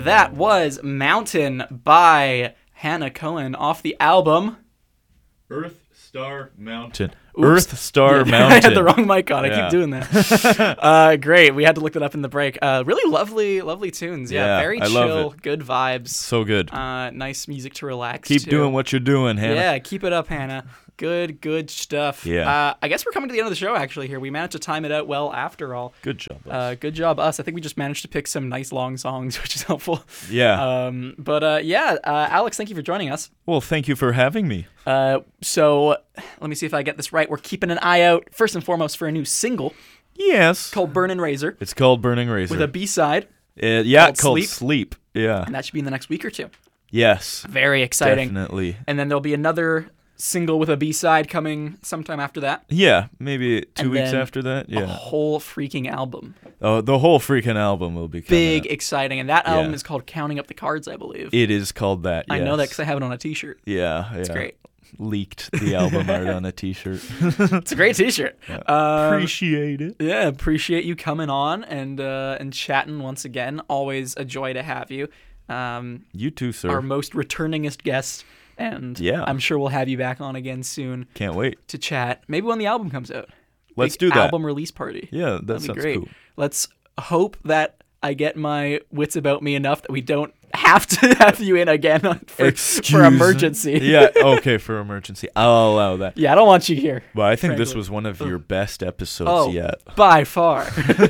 That was Mountain by Hannah Cohen off the album Earth Star Mountain. Oops. Earth Star Mountain. I had the wrong mic on. I keep doing that. Great. We had to look that up in the break. Really lovely tunes. Yeah, very chill, good vibes. So good. Nice music to relax Keep to. doing what you're doing, Hannah. Yeah, keep it up, Hannah. Good stuff. Yeah. I guess we're coming to the end of the show, actually, here. We managed to time it out well after all. Good job, us. Good job, us. I think we just managed to pick some nice long songs, which is helpful. Yeah. Alex, thank you for joining us. Well, thank you for having me. So let me see if I get this right. We're keeping an eye out, first and foremost, for a new single Yes. called Burnin' Razor. It's called Burning Razor. With a B-side. Called Sleep. Yeah. And that should be in the next week or two. Yes. Very exciting. Definitely. And then there'll be another single with a B-side coming sometime after that. Yeah, maybe 2 And weeks then after that. Yeah. A whole freaking album. Oh, the whole freaking album will be coming Big, out. exciting. And that album Yeah. is called Counting Up the Cards, I believe. It is called that, yes. I know that because I have it on a t-shirt. Yeah. It's great. Leaked the album art on a t-shirt. It's a great t-shirt. Appreciate it. Yeah, appreciate you coming on and chatting once again. Always a joy to have you. You too, sir. Our most returningest guest. And Yeah. I'm sure we'll have you back on again soon Can't wait. to chat. Maybe when the album comes out. Let's Big do that. Album release party. Yeah, that That'd be sounds great. cool. Let's hope that I get my wits about me enough that we don't have to have you in again for emergency. Yeah, okay, for emergency. I'll allow that. Yeah, I don't want you here. Well, I think this frankly. was one of your best episodes yet. By far.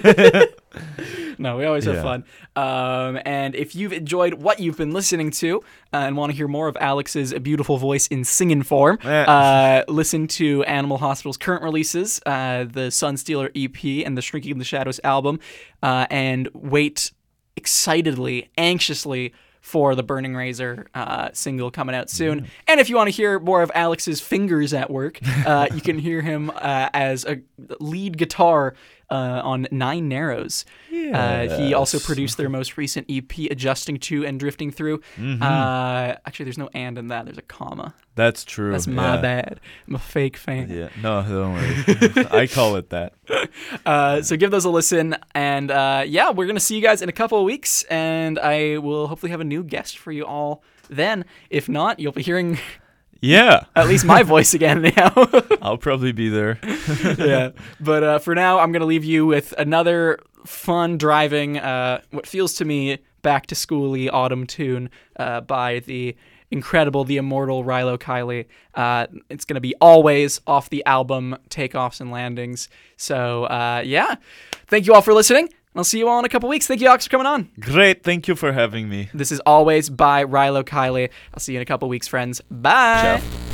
No, we always have Yeah. fun. And if you've enjoyed what you've been listening to and want to hear more of Alex's beautiful voice in singing form, listen to Animal Hospital's current releases, the Sunstealer EP and the Shrinking in the Shadows album, and wait excitedly, anxiously for the Burning Razor single coming out soon. And if you want to hear more of Alex's fingers at work, you can hear him as a lead guitar on Nine Narrows. He also produced their most recent EP, Adjusting To and Drifting Through. Actually, there's no and in that. There's a comma. That's true. That's my bad. I'm a fake fan. Yeah, no, don't worry. I call it that. So give those a listen. And we're going to see you guys in a couple of weeks. And I will hopefully have a new guest for you all then. If not, you'll be hearing... Yeah. At least my voice again now. I'll probably be there. Yeah. But for now, I'm going to leave you with another fun driving, what feels to me back to school-y autumn tune by the incredible, the immortal Rilo Kiley. It's going to be Always off the album Takeoffs and Landings. So, thank you all for listening. I'll see you all in a couple weeks. Thank you, Alex, for coming on. Great. Thank you for having me. This is Always by Rilo Kiley. I'll see you in a couple weeks, friends. Bye. Ciao.